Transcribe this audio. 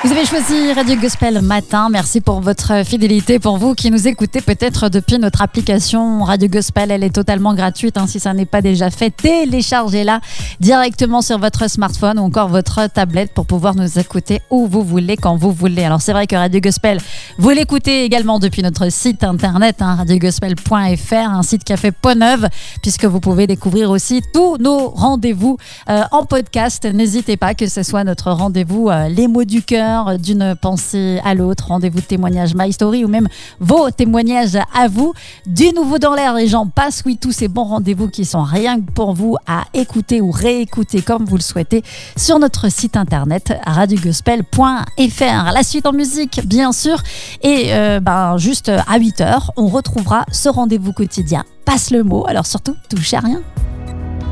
Vous avez choisi Radio Gospel Matin. Merci pour votre fidélité. Pour vous qui nous écoutez peut-être depuis notre application Radio Gospel, elle est totalement gratuite. Si ça n'est pas déjà fait, téléchargez-la directement sur votre smartphone ou encore votre tablette pour pouvoir nous écouter où vous voulez, quand vous voulez. Alors c'est vrai que Radio Gospel, vous l'écoutez également depuis notre site internet, radiogospel.fr, un site qui a fait peau neuve, puisque vous pouvez découvrir aussi tous nos rendez-vous en podcast. N'hésitez pas, que ce soit notre rendez-vous Les mots du cœur, d'une pensée à l'autre, rendez-vous de témoignages My Story ou même vos témoignages à vous. Du nouveau dans l'air, les gens passent, oui, tous ces bons rendez-vous qui sont rien que pour vous à écouter ou réécouter comme vous le souhaitez sur notre site internet radiogospel.fr. La suite en musique, bien sûr, et juste à 8h, on retrouvera ce rendez-vous quotidien. Passe le mot, alors surtout, touchez à rien.